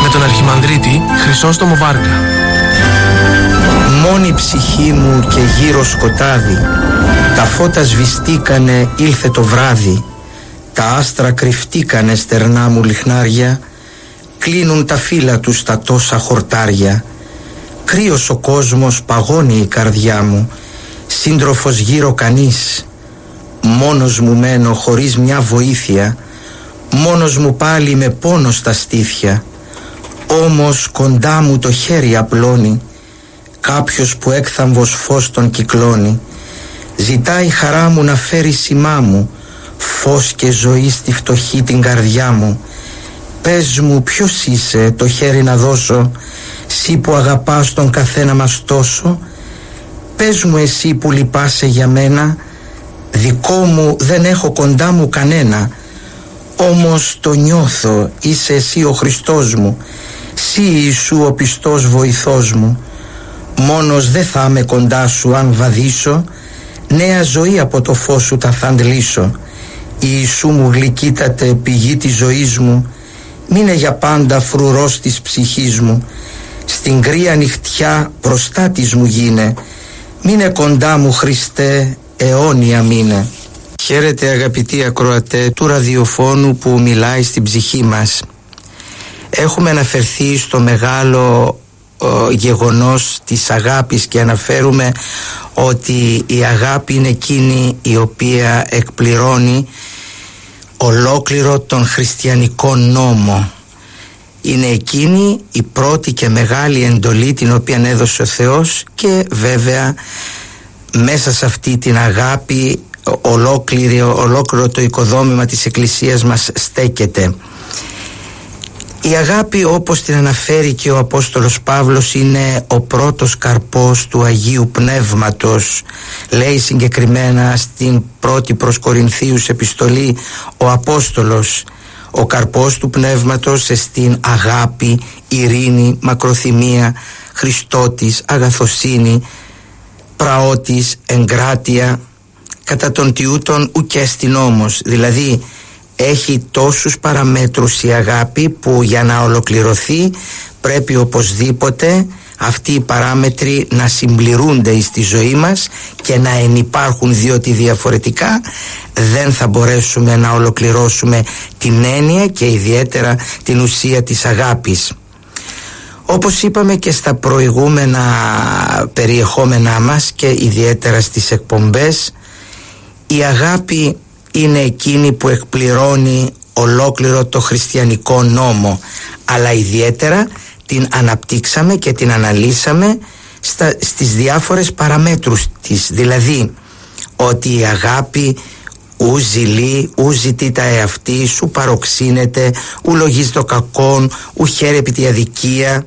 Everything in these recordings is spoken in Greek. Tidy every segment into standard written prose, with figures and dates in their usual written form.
τον Αρχιμανδρίτη Χρυσόστομο Βάρκα. Μόνη ψυχή μου και γύρω σκοτάδι, τα φώτα σβηστήκανε, ήλθε το βράδυ, τα άστρα κρυφτήκανε στερνά μου λιχνάρια, κλείνουν τα φύλλα τους τα τόσα χορτάρια. Κρύος ο κόσμος, παγώνει η καρδιά μου, σύντροφος γύρω κανείς. Μόνος μου μένω χωρίς μια βοήθεια, μόνος μου πάλι με πόνο στα στήθια. Όμως κοντά μου το χέρι απλώνει κάποιος που έκθαμβος φως τον κυκλώνει. Ζητάει χαρά μου να φέρει σημά μου, φως και ζωή στη φτωχή την καρδιά μου. Πες μου ποιος είσαι, το χέρι να δώσω, σύ που αγαπάς τον καθένα μας τόσο. Πες μου εσύ που λυπάσαι για μένα, δικό μου δεν έχω κοντά μου κανένα. Όμως το νιώθω, είσαι εσύ ο Χριστός μου, σύ Ιησού ο πιστός βοηθός μου. Μόνος δεν θα είμαι κοντά σου αν βαδίσω, νέα ζωή από το φως σου τα θα αντλήσω. Ιησού μου γλυκύτατε πηγή της ζωής μου, μείνε για πάντα φρουρός της ψυχής μου. Στην κρύα νυχτιά μπροστά της μου γίνε, μείνε κοντά μου Χριστέ, αιώνια μείνε. Χαίρετε αγαπητοί ακροατέ του ραδιοφώνου που μιλάει στην ψυχή μας. Έχουμε αναφερθεί στο μεγάλο γεγονός της αγάπης και αναφέρουμε ότι η αγάπη είναι εκείνη η οποία εκπληρώνει ολόκληρο τον χριστιανικό νόμο. Είναι εκείνη η πρώτη και μεγάλη εντολή την οποία έδωσε ο Θεός και βέβαια μέσα σε αυτή την αγάπη ολόκληρο το οικοδόμημα της Εκκλησίας μας στέκεται. Η αγάπη, όπως την αναφέρει και ο Απόστολος Παύλος, είναι ο πρώτος καρπός του Αγίου Πνεύματος. Λέει συγκεκριμένα στην πρώτη προς Κορινθίους επιστολή ο Απόστολος, ο καρπός του Πνεύματος εστίν αγάπη, ειρήνη, μακροθυμία, Χριστότης, αγαθοσύνη, πραότης, εγκράτεια, κατά των τιούτων ουκέστην όμως. Δηλαδή έχει τόσους παραμέτρους η αγάπη που για να ολοκληρωθεί πρέπει οπωσδήποτε αυτοί οι παράμετροι να συμπληρούνται στη ζωή μας και να ενυπάρχουν, διότι διαφορετικά δεν θα μπορέσουμε να ολοκληρώσουμε την έννοια και ιδιαίτερα την ουσία της αγάπης. Όπως είπαμε και στα προηγούμενα περιεχόμενά μας και ιδιαίτερα στις εκπομπές, η αγάπη είναι εκείνη που εκπληρώνει ολόκληρο το χριστιανικό νόμο, αλλά ιδιαίτερα την αναπτύξαμε και την αναλύσαμε στις διάφορες παραμέτρους της. Δηλαδή ότι η αγάπη ου ζηλεί, ου ζητεί τα εαυτή, σου παροξύνεται, ου λογίζει το κακόν, ου χαίρει επί τη αδικία.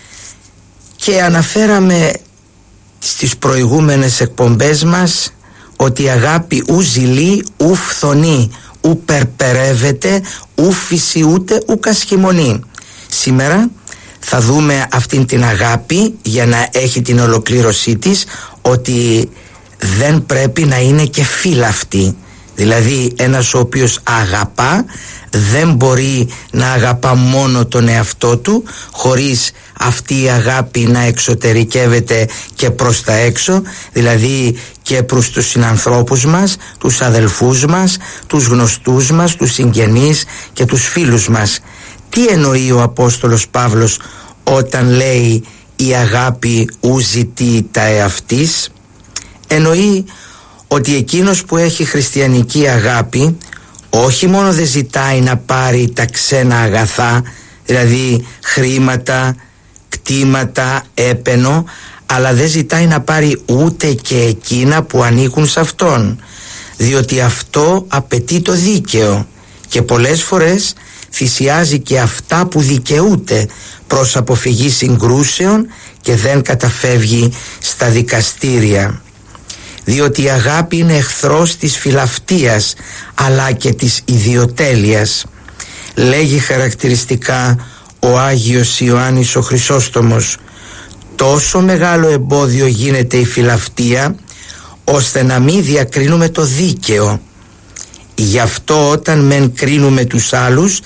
Και αναφέραμε στις προηγούμενες εκπομπές μας ότι η αγάπη ου ζηλεί, ου φθονεί, ου περπερεύεται, ου φυσιούται, ου κασχημονεί. Σήμερα θα δούμε αυτήν την αγάπη για να έχει την ολοκλήρωσή της, ότι δεν πρέπει να είναι και φύλαυτη. Δηλαδή ένας ο οποίος αγαπά δεν μπορεί να αγαπά μόνο τον εαυτό του, χωρίς αυτή η αγάπη να εξωτερικεύεται και προς τα έξω, δηλαδή και προς τους συνανθρώπους μας, τους αδελφούς μας, τους γνωστούς μας, τους συγγενείς και τους φίλους μας. Τι εννοεί ο Απόστολος Παύλος όταν λέει η αγάπη ου ζητεί τα εαυτής? Εννοεί ότι εκείνος που έχει χριστιανική αγάπη όχι μόνο δεν ζητάει να πάρει τα ξένα αγαθά, δηλαδή χρήματα, κτήματα, έπαινο, αλλά δεν ζητάει να πάρει ούτε και εκείνα που ανήκουν σε αυτόν, διότι αυτό απαιτεί το δίκαιο και πολλές φορές θυσιάζει και αυτά που δικαιούται προς αποφυγή συγκρούσεων και δεν καταφεύγει στα δικαστήρια. Διότι η αγάπη είναι εχθρός της φιλαυτίας αλλά και της ιδιοτέλειας. Λέγει χαρακτηριστικά ο Άγιος Ιωάννης ο Χρυσόστομος: τόσο μεγάλο εμπόδιο γίνεται η φιλαυτία ώστε να μην διακρίνουμε το δίκαιο. Γι' αυτό όταν μεν κρίνουμε τους άλλους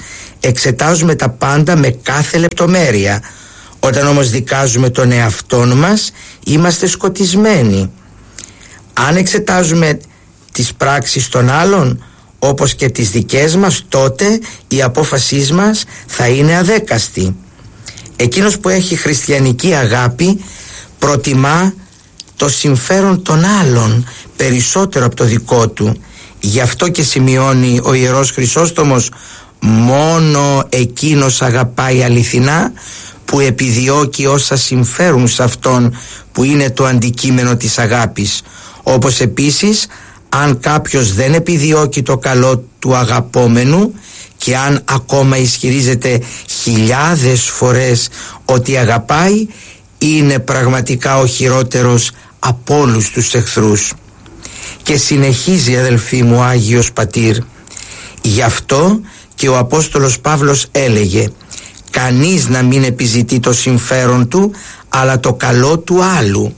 εξετάζουμε τα πάντα με κάθε λεπτομέρεια. Όταν όμως δικάζουμε τον εαυτόν μας, είμαστε σκοτισμένοι. Αν εξετάζουμε τις πράξεις των άλλων όπως και τις δικές μας, τότε η απόφασή μας θα είναι αδέκαστη. Εκείνος που έχει χριστιανική αγάπη προτιμά το συμφέρον των άλλων περισσότερο από το δικό του. Γι' αυτό και σημειώνει ο Ιερός Χρυσόστομος, μόνο εκείνος αγαπάει αληθινά που επιδιώκει όσα συμφέρουν σε αυτόν που είναι το αντικείμενο της αγάπης. Όπως επίσης, αν κάποιος δεν επιδιώκει το καλό του αγαπόμενου και αν ακόμα ισχυρίζεται χιλιάδες φορές ότι αγαπάει, είναι πραγματικά ο χειρότερος από όλους τους εχθρούς. Και συνεχίζει, αδελφοί μου, ο Άγιος Πατήρ, γι' αυτό και ο Απόστολος Παύλος έλεγε: κανείς να μην επιζητεί το συμφέρον του, αλλά το καλό του άλλου.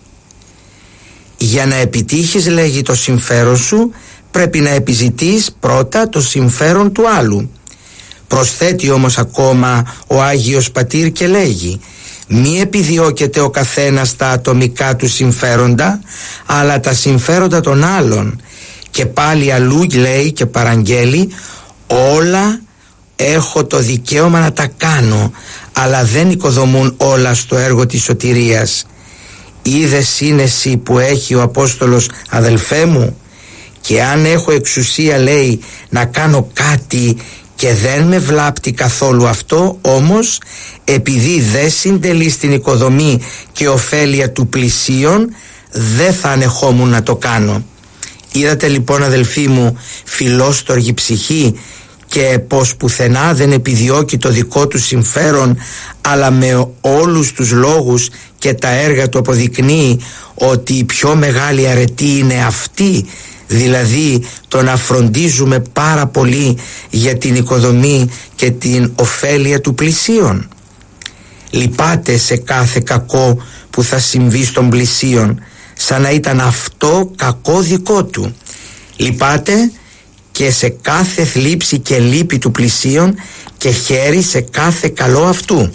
Για να επιτύχεις, λέγει, το συμφέρον σου, πρέπει να επιζητείς πρώτα το συμφέρον του άλλου. Προσθέτει όμως ακόμα ο Άγιος Πατήρ και λέγει: μη επιδιώκεται ο καθένας τα ατομικά του συμφέροντα, αλλά τα συμφέροντα των άλλων. Και πάλι αλλού λέει και παραγγέλει: όλα έχω το δικαίωμα να τα κάνω, αλλά δεν οικοδομούν όλα στο έργο της σωτηρίας. Είδε σύνεση που έχει ο Απόστολος, αδελφέ μου? Και αν έχω εξουσία, λέει, να κάνω κάτι και δεν με βλάπτει καθόλου αυτό, όμως επειδή δεν συντελεί στην οικοδομή και ωφέλεια του πλησίον, δεν θα ανεχόμουν να το κάνω. Είδατε λοιπόν, αδελφοί μου, φιλόστοργη ψυχή, και πως πουθενά δεν επιδιώκει το δικό του συμφέρον, αλλά με όλους τους λόγους και τα έργα του αποδεικνύει ότι η πιο μεγάλη αρετή είναι αυτή, δηλαδή το να φροντίζουμε πάρα πολύ για την οικοδομή και την ωφέλεια του πλησίον. Λυπάται σε κάθε κακό που θα συμβεί στον πλησίον, σαν να ήταν αυτό κακό δικό του. Λυπάται και σε κάθε θλίψη και λύπη του πλησίον και χαίρει σε κάθε καλό αυτού,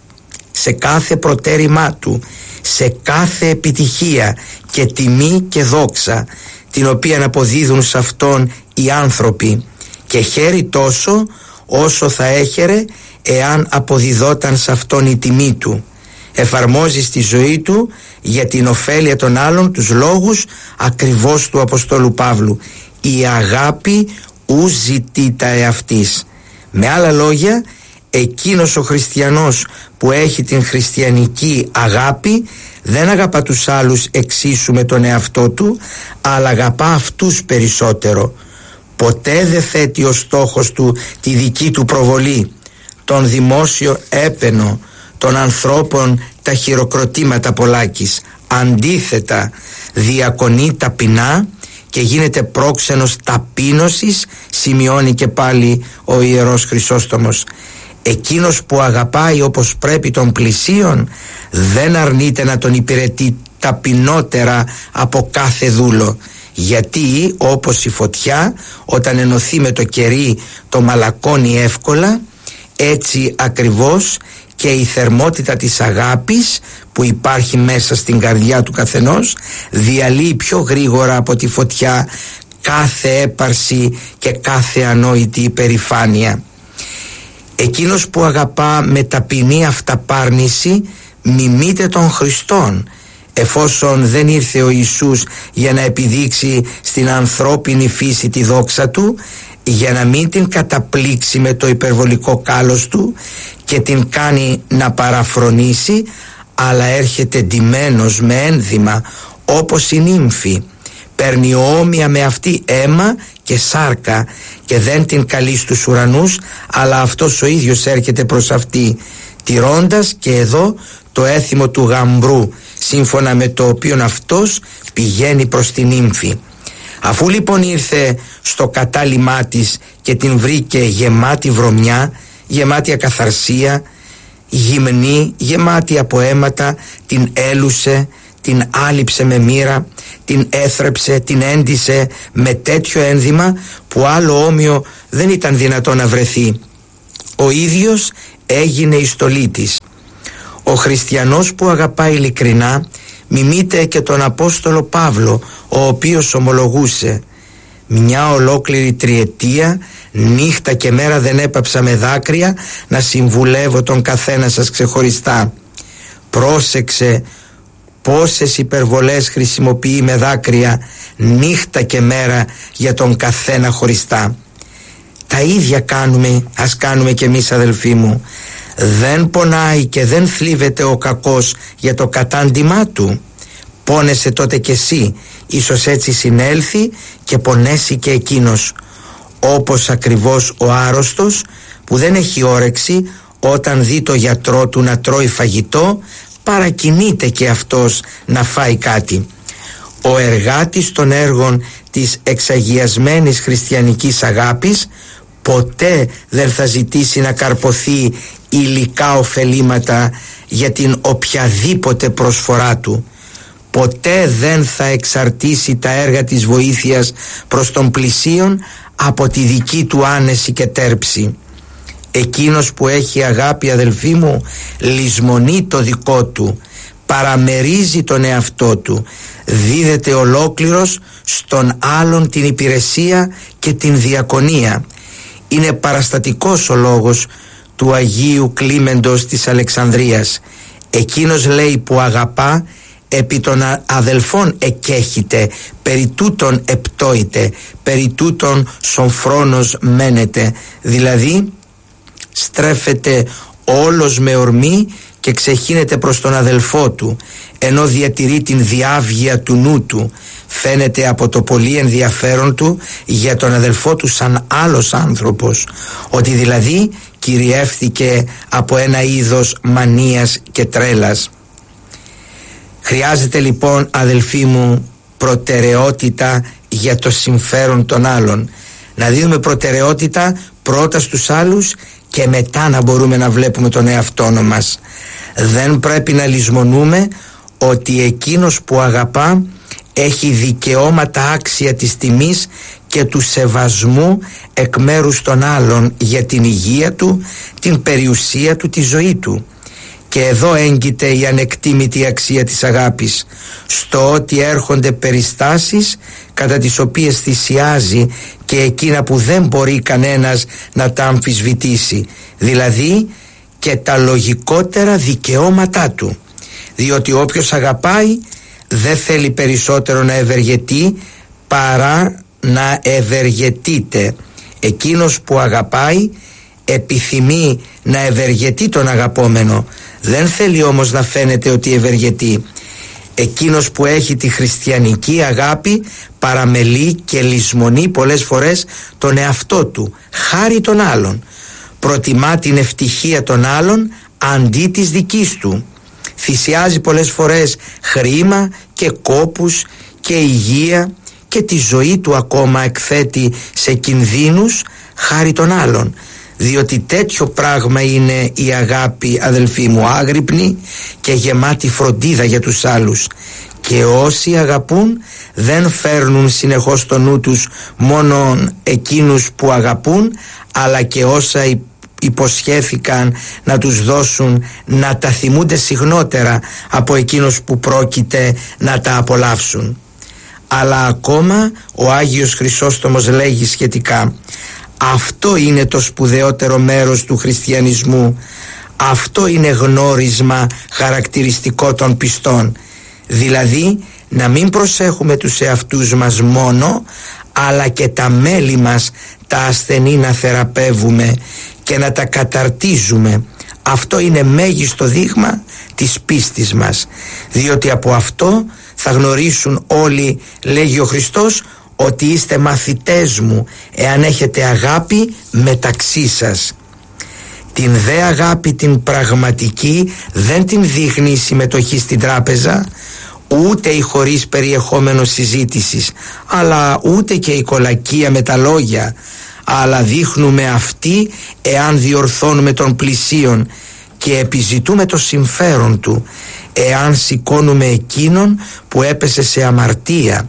σε κάθε προτέρημά του, σε κάθε επιτυχία και τιμή και δόξα την οποία αποδίδουν σε αυτόν οι άνθρωποι, και χαίρει τόσο όσο θα έχερε εάν αποδιδόταν σε αυτόν η τιμή του. Εφαρμόζει στη ζωή του για την ωφέλεια των άλλων τους λόγους ακριβώς του Αποστόλου Παύλου: η αγάπη ου ζητεί τα εαυτής. Με άλλα λόγια, εκείνος ο χριστιανός που έχει την χριστιανική αγάπη δεν αγαπά τους άλλους εξίσου με τον εαυτό του, αλλά αγαπά αυτούς περισσότερο. Ποτέ δεν θέτει ως στόχος του τη δική του προβολή, τον δημόσιο έπαινο των ανθρώπων, τα χειροκροτήματα πολλάκις. Αντίθετα, διακονεί ταπεινά και γίνεται πρόξενος ταπείνωσης, σημειώνει και πάλι ο Ιερός Χρυσόστομος. Εκείνος που αγαπάει όπως πρέπει τον πλησίον δεν αρνείται να τον υπηρετεί ταπεινότερα από κάθε δούλο, γιατί όπως η φωτιά όταν ενωθεί με το κερί το μαλακώνει εύκολα, έτσι ακριβώς και η θερμότητα της αγάπης που υπάρχει μέσα στην καρδιά του καθενός διαλύει πιο γρήγορα από τη φωτιά κάθε έπαρση και κάθε ανόητη υπερηφάνεια. Εκείνος που αγαπά με ταπεινή αυταπάρνηση μιμείται τον Χριστόν, εφόσον δεν ήρθε ο Ιησούς για να επιδείξει στην ανθρώπινη φύση τη δόξα του, για να μην την καταπλήξει με το υπερβολικό κάλος του και την κάνει να παραφρονήσει, αλλά έρχεται ντυμένος με ένδυμα όπως η νύμφη. Παίρνει όμοια με αυτή αίμα και σάρκα και δεν την καλεί στους ουρανούς, αλλά αυτός ο ίδιος έρχεται προς αυτή, τηρώντας και εδώ το έθιμο του γαμπρού, σύμφωνα με το οποίο αυτός πηγαίνει προς την νύμφη. Αφού λοιπόν ήρθε στο κατάλημά της και την βρήκε γεμάτη βρωμιά, γεμάτη ακαθαρσία, γυμνή, γεμάτη από αίματα, την έλουσε, την άλυψε με μοίρα, την έθρεψε, την έντυσε με τέτοιο ένδυμα που άλλο όμοιο δεν ήταν δυνατό να βρεθεί. ο ίδιος έγινε η στολή της. Ο χριστιανός που αγαπάει ειλικρινά μιμείται και τον Απόστολο Παύλο, ο οποίος ομολογούσε: «Μια ολόκληρη τριετία νύχτα και μέρα δεν έπαψα με δάκρυα να συμβουλεύω τον καθένα σας ξεχωριστά». Πρόσεξε πόσες υπερβολές χρησιμοποιεί με δάκρυα νύχτα και μέρα για τον καθένα χωριστά. Τα ίδια ας κάνουμε κι εμείς, αδελφοί μου. Δεν πονάει και δεν θλίβεται ο κακός για το κατάντημά του. Πόνεσαι τότε κι εσύ, ίσως έτσι συνέλθει και πονέσει και εκείνος. Όπως ακριβώς ο άρρωστος που δεν έχει όρεξη, όταν δει το γιατρό του να τρώει φαγητό, παρακινείται και αυτός να φάει κάτι. Ο εργάτης των έργων της εξαγιασμένης χριστιανικής αγάπης ποτέ δεν θα ζητήσει να καρποθεί υλικά ωφελήματα για την οποιαδήποτε προσφορά του. Ποτέ δεν θα εξαρτήσει τα έργα της βοήθειας προς τον πλησίον από τη δική του άνεση και τέρψη. Εκείνος που έχει αγάπη, αδελφοί μου, λησμονεί το δικό του, παραμερίζει τον εαυτό του, δίδεται ολόκληρος στον άλλον την υπηρεσία και την διακονία. Είναι παραστατικός ο λόγος του Αγίου Κλίμεντος της Αλεξανδρίας. Εκείνος, λέει, που αγαπά, επί των αδελφών εκέχεται, περί τούτων επτόηται, περί τούτων σομφρόνος μένεται. Δηλαδή στρέφεται όλος με ορμή και ξεχύνεται προς τον αδελφό του, ενώ διατηρεί την διάβγεια του νου του. Φαίνεται από το πολύ ενδιαφέρον του για τον αδελφό του σαν άλλος άνθρωπος, ότι δηλαδή κυριεύθηκε από ένα είδος μανίας και τρέλας. Χρειάζεται λοιπόν, αδελφοί μου, προτεραιότητα για το συμφέρον των άλλων. Να δίνουμε προτεραιότητα πρώτα στους άλλους και μετά να μπορούμε να βλέπουμε τον εαυτό μας. Δεν πρέπει να λησμονούμε ότι εκείνος που αγαπά έχει δικαιώματα άξια της τιμής και του σεβασμού εκ μέρους των άλλων για την υγεία του, την περιουσία του, τη ζωή του. Και εδώ έγκυται η ανεκτήμητη αξία της αγάπης, στο ότι έρχονται περιστάσεις κατά τις οποίες θυσιάζει και εκείνα που δεν μπορεί κανένας να τα αμφισβητήσει, δηλαδή και τα λογικότερα δικαιώματά του. Διότι όποιος αγαπάει δεν θέλει περισσότερο να ευεργετεί παρά να ευεργετείται. Εκείνος που αγαπάει επιθυμεί να ευεργετεί τον αγαπόμενο, δεν θέλει όμως να φαίνεται ότι ευεργετεί. Εκείνος που έχει τη χριστιανική αγάπη παραμελεί και λησμονεί πολλές φορές τον εαυτό του, χάρη των άλλων. Προτιμά την ευτυχία των άλλων αντί της δικής του. Θυσιάζει πολλές φορές χρήμα και κόπους και υγεία και τη ζωή του ακόμα εκθέτει σε κινδύνους χάρη των άλλων. Διότι τέτοιο πράγμα είναι η αγάπη, αδελφοί μου, άγρυπνη και γεμάτη φροντίδα για τους άλλους. Και όσοι αγαπούν δεν φέρνουν συνεχώς στο νου τους μόνο εκείνους που αγαπούν, αλλά και όσα υποσχέθηκαν να τους δώσουν, να τα θυμούνται συχνότερα από εκείνους που πρόκειται να τα απολαύσουν. Αλλά ακόμα ο Άγιος Χρυσόστομος λέγει σχετικά: αυτό είναι το σπουδαιότερο μέρος του χριστιανισμού. Αυτό είναι γνώρισμα χαρακτηριστικό των πιστών. Δηλαδή να μην προσέχουμε τους εαυτούς μας μόνο, αλλά και τα μέλη μας τα ασθενή να θεραπεύουμε και να τα καταρτίζουμε. Αυτό είναι μέγιστο δείγμα της πίστης μας, διότι από αυτό θα γνωρίσουν όλοι, λέγει ο Χριστός, ότι είστε μαθητές μου εάν έχετε αγάπη μεταξύ σας. Την δε αγάπη την πραγματική δεν την δείχνει η συμμετοχή στην τράπεζα, ούτε η χωρίς περιεχόμενο συζήτησης, αλλά ούτε και η κολακία με τα λόγια, αλλά δείχνουμε αυτή εάν διορθώνουμε τον πλησίον και επιζητούμε το συμφέρον του, εάν σηκώνουμε εκείνον που έπεσε σε αμαρτία,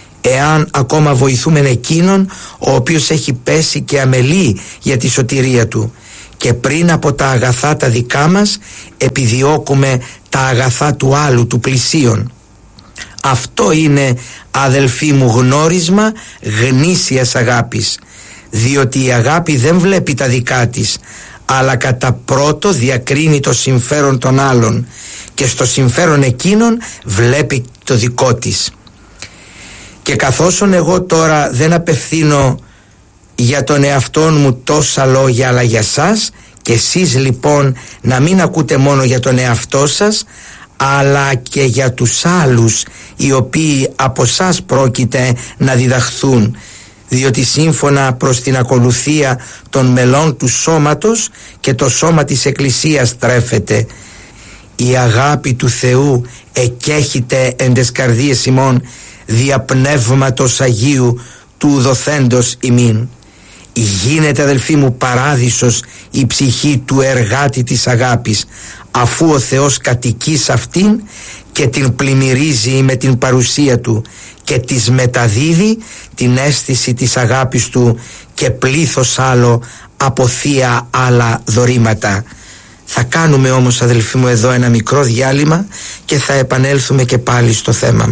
εάν ακόμα βοηθούμε εκείνον ο οποίος έχει πέσει και αμελεί για τη σωτηρία του, και πριν από τα αγαθά τα δικά μας επιδιώκουμε τα αγαθά του άλλου, του πλησίον. Αυτό είναι, αδελφοί μου, γνώρισμα γνήσιας αγάπης, διότι η αγάπη δεν βλέπει τα δικά της, αλλά κατά πρώτο διακρίνει το συμφέρον των άλλων και στο συμφέρον εκείνων βλέπει το δικό της. Και καθόσον εγώ τώρα δεν απευθύνω για τον εαυτόν μου τόσα λόγια αλλά για σας, και εσείς λοιπόν να μην ακούτε μόνο για τον εαυτό σας αλλά και για τους άλλους οι οποίοι από σας πρόκειται να διδαχθούν, διότι σύμφωνα προς την ακολουθία των μελών του σώματος και το σώμα της Εκκλησίας τρέφεται. Η αγάπη του Θεού εκέχεται εν τες καρδίες ημών δια Πνεύματος Αγίου του δοθέντος ημίν. Γίνεται, αδελφοί μου, παράδεισος η ψυχή του εργάτη της αγάπης, αφού ο Θεός κατοικεί σε αυτήν και την πλημμυρίζει με την παρουσία του και της μεταδίδει την αίσθηση της αγάπης του και πλήθος άλλο από θεία άλλα δωρήματα. Θα κάνουμε όμως, αδελφοί μου, εδώ ένα μικρό διάλειμμα και θα επανέλθουμε και πάλι στο θέμα μας.